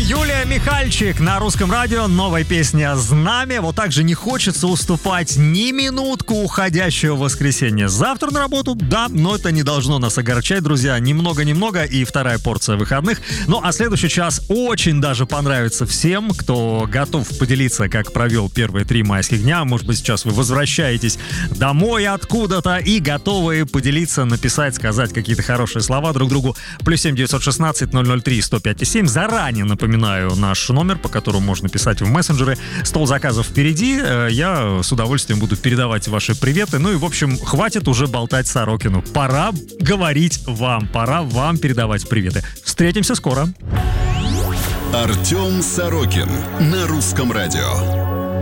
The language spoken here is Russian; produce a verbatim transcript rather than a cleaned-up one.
Юлия Михальчик на Русском радио. Новая песня «Знамя». Вот так же не хочется уступать ни минутку уходящего воскресенья. Завтра на работу, да, но это не должно нас огорчать, друзья. Немного-немного и вторая порция выходных. Ну, а следующий час очень даже понравится всем, кто готов поделиться, как провел первые три майских дня. Может быть, сейчас вы возвращаетесь домой откуда-то и готовы поделиться, написать, сказать какие-то хорошие слова друг другу. Плюс семь девятьсот шестнадцать ноль ноль три сто пять семь. Заранее напоминаю наш номер, по которому можно писать в мессенджеры. Стол заказов впереди. Я с удовольствием буду передавать ваши приветы. Ну и, в общем, хватит уже болтать Сорокину. Пора говорить вам. Пора вам передавать приветы. Встретимся скоро. Артем Сорокин на Русском радио.